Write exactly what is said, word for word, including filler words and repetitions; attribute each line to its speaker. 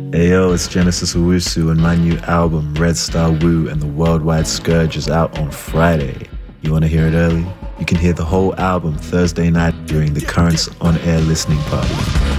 Speaker 1: Ayo, it's Genesis Owusu and my new album Red Star Woo and the Worldwide Scourge is out on Friday. You want to hear it early? You can hear the whole album Thursday night during the Currents on Air listening party.